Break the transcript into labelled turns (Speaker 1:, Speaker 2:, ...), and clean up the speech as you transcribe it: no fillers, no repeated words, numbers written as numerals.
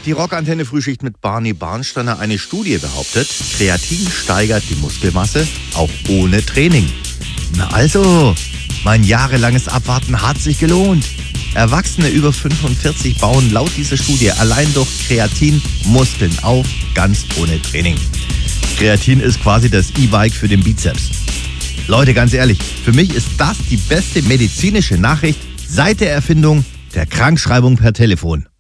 Speaker 1: Die Rockantenne Frühschicht mit Barney Barnsteiner. Eine Studie behauptet, Kreatin steigert die Muskelmasse, auch ohne Training. Na also, mein jahrelanges Abwarten hat sich gelohnt. Erwachsene über 45 bauen laut dieser Studie allein durch Kreatin Muskeln auf, ganz ohne Training. Kreatin ist quasi das E-Bike für den Bizeps. Leute, ganz ehrlich, für mich ist das die beste medizinische Nachricht seit der Erfindung der Krankschreibung per Telefon.